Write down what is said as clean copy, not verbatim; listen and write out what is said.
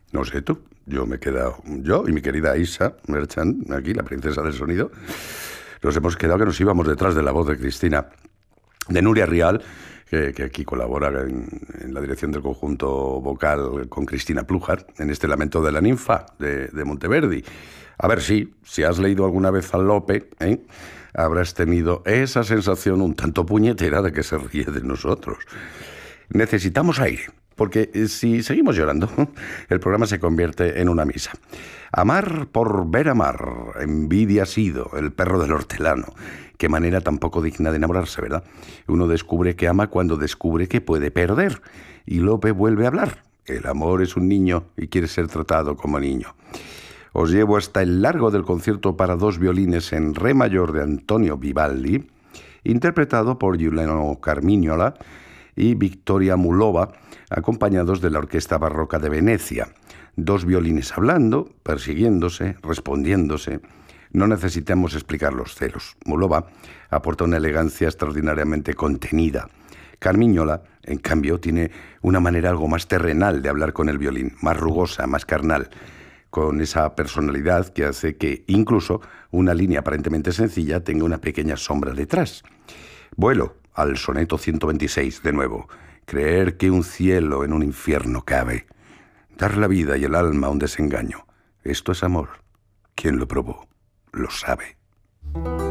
No sé tú, yo me he quedado, yo y mi querida Isa Merchant, aquí, la princesa del sonido, nos hemos quedado que nos íbamos detrás de la voz de Cristina, de Nuria Rial, que aquí colabora en la dirección del conjunto vocal con Cristina Plújar, en este Lamento de la Ninfa de Monteverdi. A ver, si has leído alguna vez a Lope, habrás tenido esa sensación un tanto puñetera de que se ríe de nosotros. Necesitamos aire, porque si seguimos llorando, el programa se convierte en una misa. Amar por ver amar, envidia ha sido el perro del hortelano. Qué manera tan poco digna de enamorarse, ¿verdad? Uno descubre que ama cuando descubre que puede perder. Y Lope vuelve a hablar. El amor es un niño y quiere ser tratado como niño. Os llevo hasta el largo del concierto para dos violines en re mayor de Antonio Vivaldi, interpretado por Giuliano Carmignola y Victoria Mulova, acompañados de la Orquesta Barroca de Venecia. Dos violines hablando, persiguiéndose, respondiéndose. No necesitamos explicar los celos. Mulova aporta una elegancia extraordinariamente contenida. Carmignola, en cambio, tiene una manera algo más terrenal de hablar con el violín, más rugosa, más carnal, con esa personalidad que hace que incluso una línea aparentemente sencilla tenga una pequeña sombra detrás. Vuelo al soneto 126 de nuevo. Creer que un cielo en un infierno cabe. Dar la vida y el alma a un desengaño. Esto es amor. Quien lo probó lo sabe.